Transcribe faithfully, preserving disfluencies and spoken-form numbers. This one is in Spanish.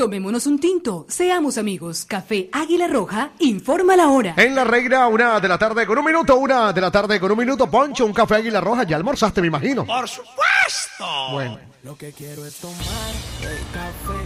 Tomémonos un tinto, seamos amigos. Café Águila Roja, informa la hora. En La Reina, una de la tarde con un minuto, una de la tarde con un minuto. Poncho, un café Águila Roja. Ya almorzaste, me imagino. Por supuesto. Bueno. Lo que quiero es tomar el café.